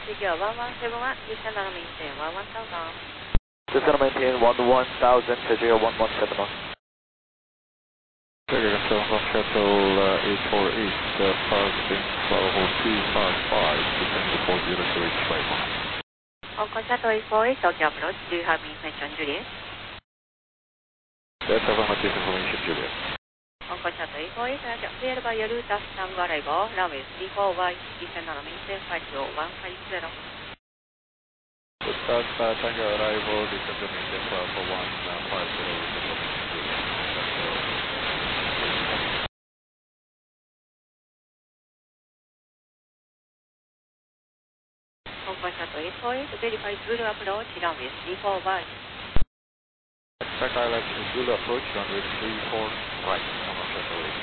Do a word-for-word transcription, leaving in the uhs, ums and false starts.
Figure one one seven one, descend on maintain one one thousand. Descend on maintain one one thousand, Figure one one seven one. Figure seven one Shuttle uh, eight four eight, uh, passing Bravo two five five, descend to four zero two eight five one. Hong Kong Shuttle eight four eight, Tokyo approach, do you have information, Juliet? That's affirmative information, Juliet. Hong Kong Shuttle eight four eight, cleared by your route, stand arrival, runway three four Y, descend on maintain five zero one five zero. Start uh, Tango arrival, descend to maintain five four one five zero, information, Juliet. Hong Kong Shuttle eight four eight, verify Zulu approach, runway three four Y. Attack Island, Zulu approach, runway three four right, Hong Kong Shuttle eight.